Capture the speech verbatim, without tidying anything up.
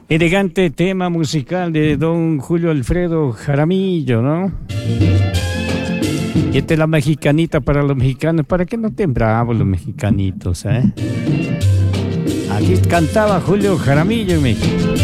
Elegante tema musical de don Julio Alfredo Jaramillo, ¿no? Y esta es la mexicanita para los mexicanos, para que no estén bravos los mexicanitos, ¿eh? Aquí cantaba Julio Jaramillo en México.